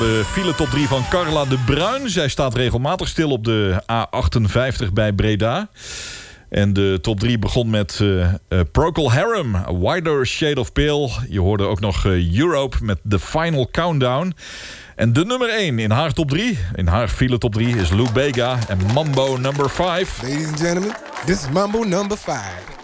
De file top 3 van Carla de Bruin. Zij staat regelmatig stil op de A58 bij Breda. En de top 3 begon met Procol Harum, A Wider Shade of Pale. Je hoorde ook nog Europe met The Final Countdown. En de nummer 1 in haar top 3, in haar file top 3, is Lou Bega en Mambo Number 5. Ladies and gentlemen, this is Mambo Number 5.